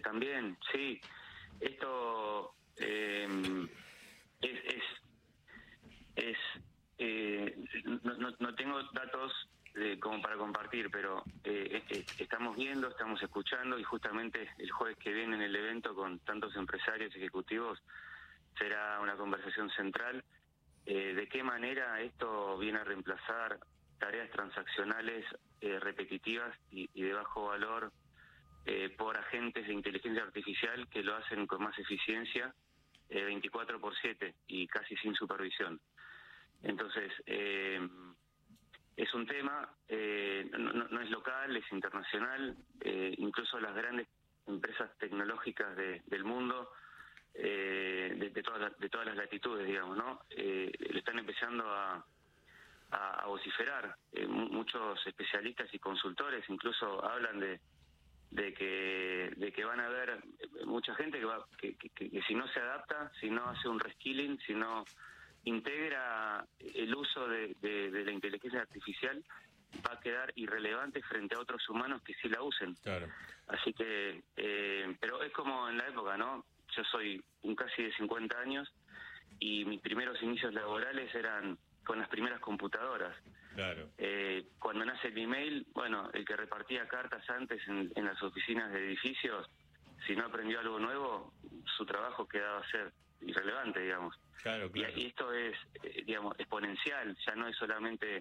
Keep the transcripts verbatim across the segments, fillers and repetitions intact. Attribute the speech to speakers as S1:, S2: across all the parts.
S1: también, sí. Esto eh, es... es, es eh, no, no, no tengo datos eh, como para compartir, pero eh, eh, estamos viendo, estamos escuchando, y justamente el jueves que viene en el evento con tantos empresarios ejecutivos será una conversación central eh, de qué manera esto viene a reemplazar tareas transaccionales eh, repetitivas y, y de bajo valor eh, por agentes de inteligencia artificial que lo hacen con más eficiencia eh, veinticuatro por siete y casi sin supervisión. Entonces, eh, es un tema, eh, no, no es local, es internacional, eh, incluso las grandes empresas tecnológicas de, del mundo, eh, de, de, todas las, de todas las latitudes, digamos, ¿no? Eh, le están empezando a, a, a vociferar. Eh, muchos especialistas y consultores incluso hablan de, de que de que van a haber mucha gente que, va, que, que, que, que si no se adapta, si no hace un reskilling, si no integra el uso de, de, de la inteligencia artificial, va a quedar irrelevante frente a otros humanos que sí la usen.
S2: Claro.
S1: Así que, eh, pero es como en la época, ¿no? Yo soy un casi de cincuenta años y mis primeros inicios laborales eran con las primeras computadoras.
S2: Claro.
S1: Eh, cuando nace el email, bueno, el que repartía cartas antes en, en las oficinas de edificios, si no aprendió algo nuevo, su trabajo quedaba a ser irrelevante, digamos.
S2: Claro, claro.
S1: Y, y esto es, eh, digamos, exponencial, ya no es solamente,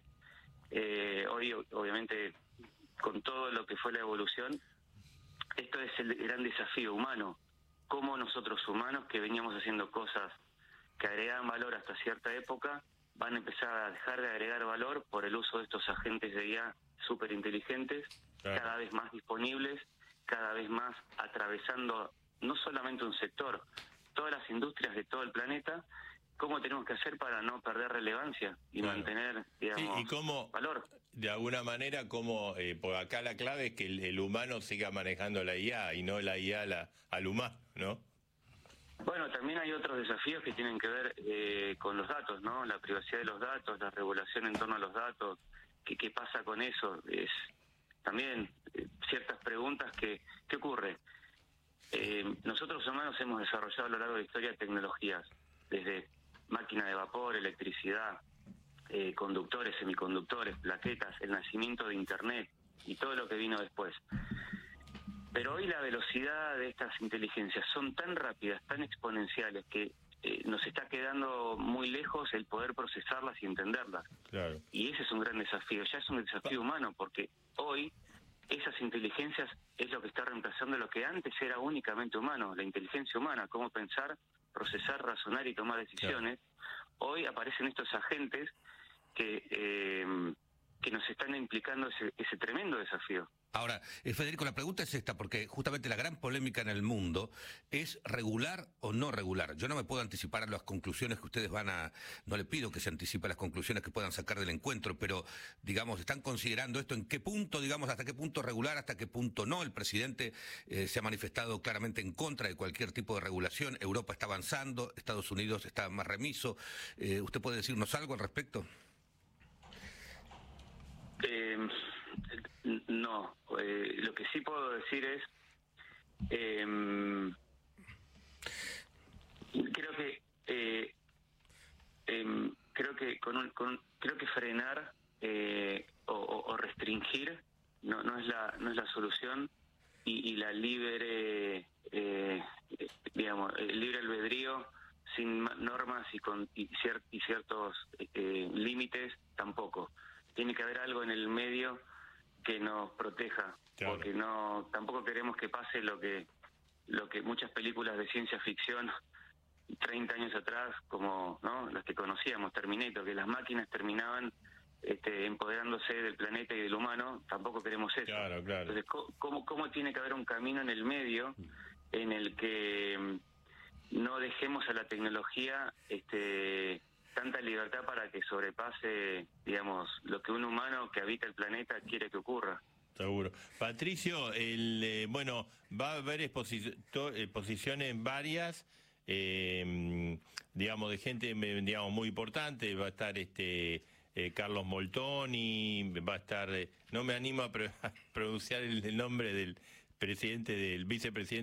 S1: eh, hoy obviamente con todo lo que fue la evolución, esto es el gran desafío humano, cómo nosotros humanos que veníamos haciendo cosas que agregaban valor hasta cierta época, van a empezar a dejar de agregar valor por el uso de estos agentes de I A súper inteligentes, claro, cada vez más disponibles, cada vez más atravesando no solamente un sector, todas las industrias de todo el planeta. ¿Cómo tenemos que hacer para no perder relevancia y claro, mantener, digamos,
S2: sí, y cómo,
S1: valor?
S2: De alguna manera, como eh, por acá la clave es que el, el humano siga manejando la I A y no la I A la, al humano, ¿no?
S1: Bueno, también hay otros desafíos que tienen que ver eh, con los datos, ¿no? La privacidad de los datos, la regulación en torno a los datos, ¿qué, qué pasa con eso? Es también eh, ciertas preguntas que, ¿qué ocurre? Eh, nosotros humanos hemos desarrollado a lo largo de la historia tecnologías, desde máquina de vapor, electricidad, eh, conductores, semiconductores, plaquetas, el nacimiento de Internet y todo lo que vino después. Pero hoy la velocidad de estas inteligencias son tan rápidas, tan exponenciales, que eh, nos está quedando muy lejos el poder procesarlas y entenderlas.
S2: Claro.
S1: Y ese es un gran desafío, ya es un desafío humano, porque hoy esas inteligencias es lo que está reemplazando lo que antes era únicamente humano, la inteligencia humana, cómo pensar, procesar, razonar y tomar decisiones. Claro. Hoy aparecen estos agentes que eh, que nos están implicando ese, ese tremendo desafío.
S3: Ahora, eh, Federico, la pregunta es esta, porque justamente la gran polémica en el mundo es regular o no regular. Yo no me puedo anticipar a las conclusiones que ustedes van a... No le pido que se anticipe a las conclusiones que puedan sacar del encuentro, pero, digamos, ¿están considerando esto? ¿En qué punto, digamos, hasta qué punto regular, hasta qué punto no? El presidente eh, se ha manifestado claramente en contra de cualquier tipo de regulación. Europa está avanzando, Estados Unidos está más remiso. Eh, ¿Usted puede decirnos algo al respecto?
S1: Eh, no, eh, lo que sí puedo decir es, eh, creo que, eh, eh, creo que con, un, con creo que frenar eh, o, o restringir no, no es la no es la solución y, y la libre, eh, digamos, el libre albedrío sin normas y con y, cier, y ciertos eh, límites tampoco. Tiene que haber algo en el medio que nos proteja, claro, porque no tampoco queremos que pase lo que lo que muchas películas de ciencia ficción treinta años atrás, como no las que conocíamos, Terminator, que las máquinas terminaban este, empoderándose del planeta y del humano. Tampoco queremos eso.
S2: Claro, claro.
S1: Entonces, ¿cómo, cómo tiene que haber un camino en el medio en el que no dejemos a la tecnología este tanta libertad para que sobrepase, digamos, lo que un humano que habita el planeta quiere que ocurra?
S2: Seguro. Patricio, el, eh, bueno, va a haber exposi exposiciones varias, eh, digamos, de gente, digamos, muy importante. Va a estar este eh, Carlos Moltoni, va a estar, eh, no me animo a, pro a pronunciar el, el nombre del presidente, del vicepresidente